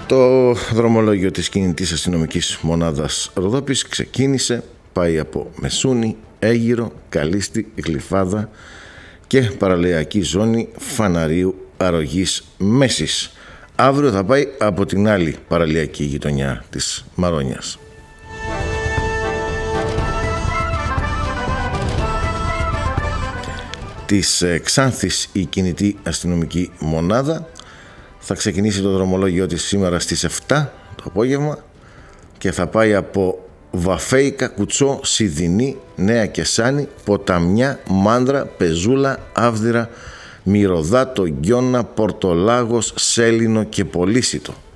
Το δρομολόγιο της κινητής αστυνομικής μονάδας Ροδόπης ξεκίνησε, πάει από Μεσούνη, Αίγυρο, Καλίστη, Γλυφάδα και παραλιακή ζώνη Φαναρίου, Αρρωγής, Μέσης. Αύριο θα πάει από την άλλη παραλιακή γειτονιά της Μαρόνιας. Της Ξάνθης η κινητή αστυνομική μονάδα θα ξεκινήσει το δρομολόγιο της σήμερα στις 7 το απόγευμα και θα πάει από Βαφέικα, Κουτσό, Σιδηνή, Νέα Κεσάνη, Ποταμιά, Μάνδρα, Πεζούλα, Άβδυρα, Μυρωδάτο, Γκιώνα, Πορτολάγος, Σέλινο και Πολύσιτο.